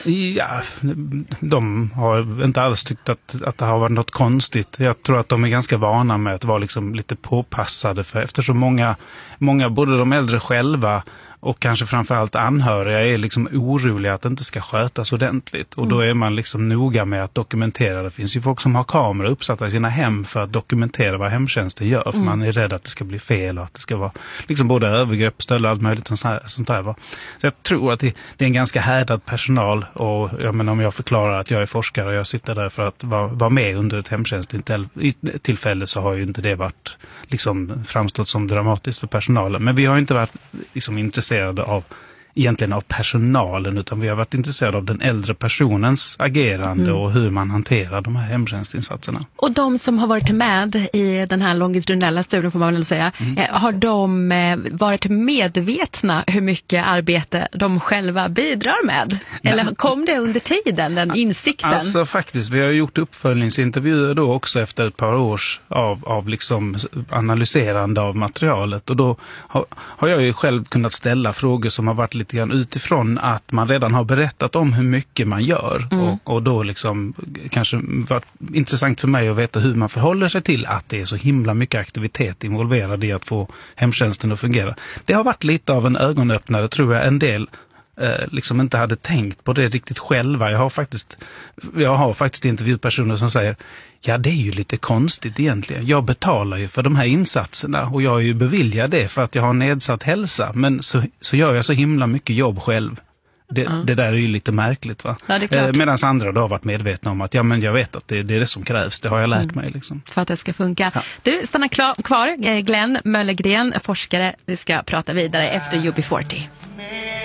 Ja, de har inte alls tyckt att det har varit något konstigt. Jag tror att de är ganska vana med att vara liksom lite påpassade, för eftersom många, både de äldre själva och kanske framförallt anhöriga, är liksom oroliga att det inte ska skötas ordentligt. Och då är man liksom noga med att dokumentera. Det finns ju folk som har kameror uppsatta i sina hem för att dokumentera vad hemtjänsten gör. För man är rädd att det ska bli fel och att det ska vara liksom både övergrepp, stöld och allt möjligt och sånt där. Så jag tror att det är en ganska härdad personal. Och jag menar, om jag förklarar att jag är forskare och jag sitter där för att vara med under ett hemtjänsttillfälle, så har ju inte det varit liksom framstått som dramatiskt för personalen. Men vi har inte varit liksom intresserade egentligen av personalen, utan vi har varit intresserade av den äldre personens agerande och hur man hanterar de här hemtjänstinsatserna. Och de som har varit med i den här longitudinella studien, får man väl säga, har de varit medvetna hur mycket arbete de själva bidrar med? Eller kom det under tiden, den insikten? Alltså faktiskt, vi har gjort uppföljningsintervjuer då också efter ett par års av liksom analyserande av materialet, och då har jag ju själv kunnat ställa frågor som har varit lite grann utifrån att man redan har berättat om hur mycket man gör. Och då liksom kanske varit intressant för mig att veta hur man förhåller sig till att det är så himla mycket aktivitet involverad i att få hemtjänsten att fungera. Det har varit lite av en ögonöppnare, tror jag. En del liksom inte hade tänkt på det riktigt själva. Jag har faktiskt intervjupersoner som säger, ja, det är ju lite konstigt egentligen. Jag betalar ju för de här insatserna och jag är ju beviljad det för att jag har nedsatt hälsa, men så gör jag så himla mycket jobb själv. Det där är ju lite märkligt, va? Ja, det är klart. Medan andra då har varit medvetna om att ja, men jag vet att det är det som krävs. Det har jag lärt mig liksom. För att det ska funka. Ja. Du, stanna kvar. Glenn Möllergren, forskare. Vi ska prata vidare efter UB40.